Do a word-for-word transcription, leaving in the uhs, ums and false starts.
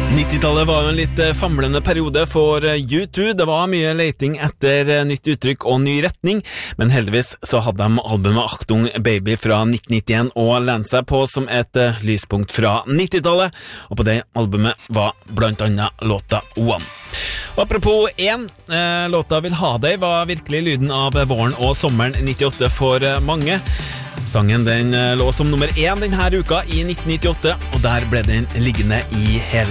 nittitallet var jo en litt famlende periode for U to. Det var mye leting etter nytt uttrykk og ny retning, men heldigvis så hadde de albumet Achtung Baby fra nitten nittien å lene seg på som et lyspunkt fra nittitallet, og på det albumet var blant annet låta One. Og apropos én, eh, låta Vil ha deg var virkelig lyden av våren og sommeren nittiåtte for mange. Sangen den lå som nummer én denne uka i nitten nittiåtte, og der ble den liggende i hele